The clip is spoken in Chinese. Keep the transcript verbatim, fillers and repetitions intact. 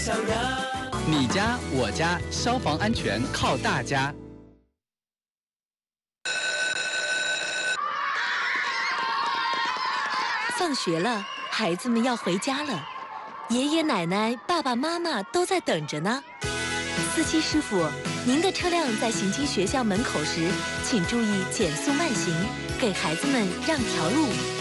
小人。 你家我家，消防安全靠大家。 放学了，孩子们要回家了，爷爷奶奶、爸爸妈妈都在等着呢。司机师傅，您的车辆在行经学校门口时，请注意减速慢行，给孩子们让条路。